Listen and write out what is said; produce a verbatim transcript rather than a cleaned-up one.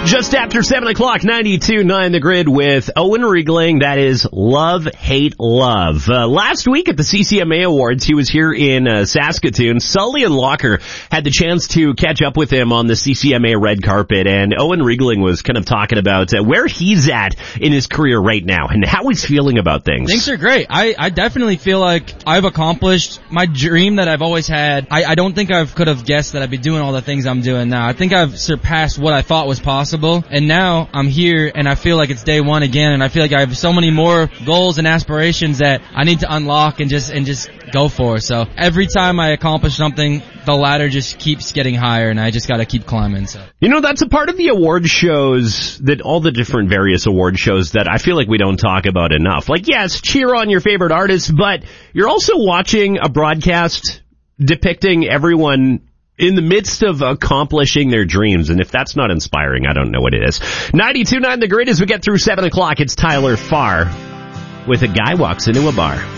Just after seven o'clock, ninety-two point nine The Grid with Owen Riegling. That is Love, Hate, Love. Uh, last week at the C C M A Awards, he was here in uh, Saskatoon. Sully and Locker had the chance to catch up with him on the C C M A red carpet, and Owen Riegling was kind of talking about uh, where he's at in his career right now and how he's feeling about things. Things are great. I, I definitely feel like I've accomplished my dream that I've always had. I, I don't think I could have guessed that I'd be doing all the things I'm doing now. I think I've surpassed what I thought was possible. And now I'm here and I feel like it's day one again, and I feel like I have so many more goals and aspirations that I need to unlock and just and just go for. So every time I accomplish something, the ladder just keeps getting higher and I just gotta keep climbing. So you know, that's a part of the award shows, that all the different various award shows that I feel like we don't talk about enough. Like, yes, cheer on your favorite artists, but you're also watching a broadcast depicting everyone in the midst of accomplishing their dreams, and if that's not inspiring, I don't know what it is. ninety-two point nine The Grid as we get through seven o'clock. It's Tyler Farr with A Guy Walks Into a Bar.